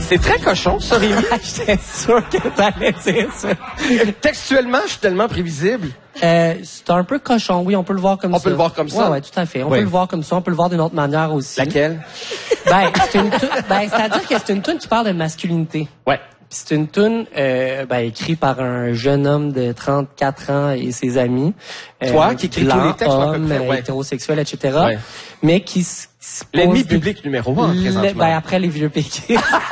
C'est très cochon, ça, Rémi. J'étais sûr que t'allais dire ça. Textuellement, je suis tellement prévisible. C'est un peu cochon, oui, on peut le voir comme ça. On peut le voir comme ça? Ouais, tout à fait. On peut le voir comme ça, on peut le voir d'une autre manière aussi. Laquelle? C'est-à-dire que c'est une toune qui parle de masculinité. Ouais. Puis c'est une toune écrite par un jeune homme de 34 ans et ses amis. Toi, qui écris tous les textes, à peu près, ouais. Hétérosexuel, etc. Ouais. Mais qui l'ennemi public numéro 1, présentement. Après les vieux péqués.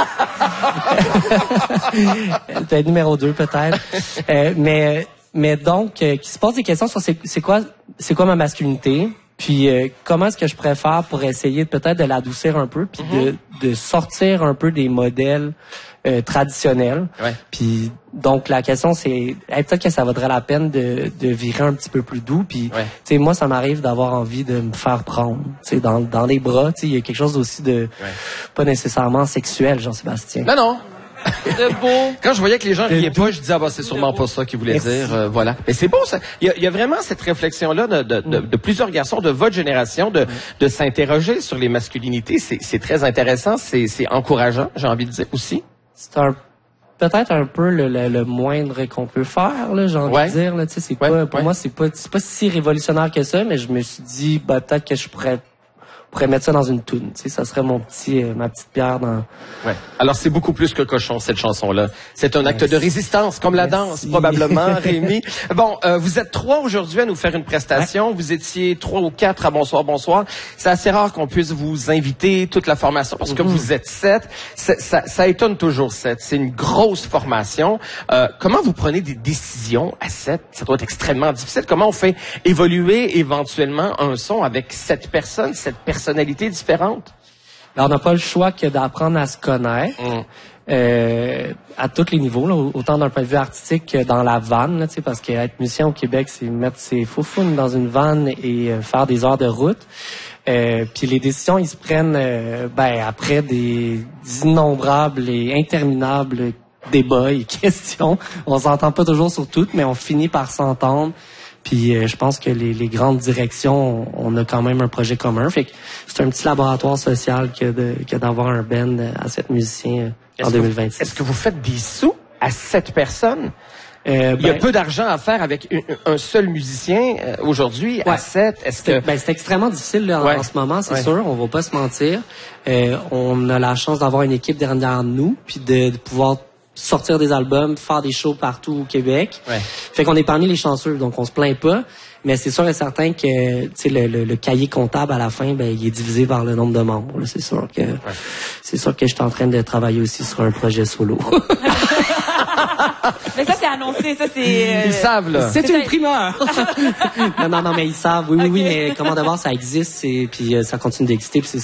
Peut-être numéro 2, peut-être. Mais donc, qui se pose des questions sur c'est quoi ma masculinité, puis comment est-ce que je préfère pour essayer peut-être de l'adoucir un peu, puis de sortir un peu des modèles traditionnels. Ouais. Puis donc la question c'est peut-être que ça vaudrait la peine de virer un petit peu plus doux, puis tu sais moi ça m'arrive d'avoir envie de me faire prendre, tu sais dans les bras, tu sais il y a quelque chose aussi de pas nécessairement sexuel, Jean-Sébastien. Non. De beau. Quand je voyais que les gens riaient pas, je disais c'est sûrement pas ça qu'ils voulaient dire. Voilà. Mais c'est beau ça. Il y a vraiment cette réflexion là de plusieurs garçons de votre génération de s'interroger sur les masculinités. C'est très intéressant. C'est encourageant. J'ai envie de dire aussi. C'est peut-être un peu le moindre qu'on peut faire là, j'ai envie de dire là. Tu sais c'est pas pour moi c'est pas si révolutionnaire que ça, mais je me suis dit peut-être que je pourrais mettre ça dans une toune, tu sais, ça serait ma petite pierre dans... Ouais. Alors, c'est beaucoup plus que cochon, cette chanson-là. C'est un acte de résistance, comme la danse, probablement, Rémi. Bon, vous êtes 3 aujourd'hui à nous faire une prestation. Vous étiez 3 ou 4 à Bonsoir. C'est assez rare qu'on puisse vous inviter toute la formation, parce que vous êtes 7. Ça étonne toujours 7. C'est une grosse formation. Comment vous prenez des décisions à 7? Ça doit être extrêmement difficile. Comment on fait évoluer éventuellement un son avec 7 personnes, 7 personnalités différentes? Alors, on n'a pas le choix que d'apprendre à se connaître à tous les niveaux, là, autant d'un point de vue artistique que dans la vanne, là, parce qu'être musicien au Québec, c'est mettre ses faufounes dans une vanne et faire des heures de route. Puis les décisions, ils se prennent après des innombrables et interminables débats et questions. On s'entend pas toujours sur toutes, mais on finit par s'entendre. Puis je pense que les grandes directions, on a quand même un projet commun. Fait que c'est un petit laboratoire social que d'avoir un band à 7 musiciens en 2026. Est-ce que vous faites des sous à 7 personnes? Il y a peu d'argent à faire avec un seul musicien aujourd'hui à 7. Est-ce que c'est extrêmement difficile là, en ce moment, c'est sûr. On va pas se mentir. On a la chance d'avoir une équipe derrière nous, puis de pouvoir sortir des albums, faire des shows partout au Québec. Fait qu'on est parmi les chanceux, donc on se plaint pas. Mais c'est sûr et certain que le cahier comptable à la fin, il est divisé par le nombre de membres. C'est sûr que je suis en train de travailler aussi sur un projet solo. Mais ça, c'est annoncé, ça, c'est... Ils savent, là. C'est une primeur! non, mais ils savent, oui, mais comment d'abord, ça existe, puis ça continue d'exister, puis c'est